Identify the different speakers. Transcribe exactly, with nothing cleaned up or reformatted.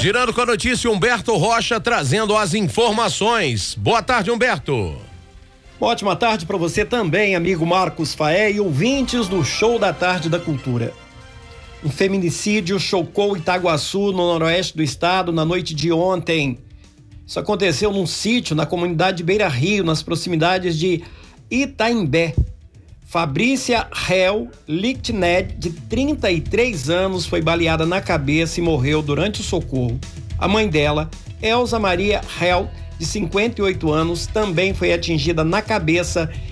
Speaker 1: Girando com a notícia, Humberto Rocha trazendo as informações. Boa tarde, Humberto.
Speaker 2: Ótima tarde para você também, amigo Marcos Faé e ouvintes do Show da Tarde da Cultura. Um feminicídio chocou Itaguaçu, no noroeste do estado, na noite de ontem. Isso aconteceu num sítio na comunidade Beira Rio, nas proximidades de Itaimbé. Fabrícia Hel Lichtned, de trinta e três anos, foi baleada na cabeça e morreu durante o socorro. A mãe dela, Elza Maria Hel, de cinquenta e oito anos, também foi atingida na cabeça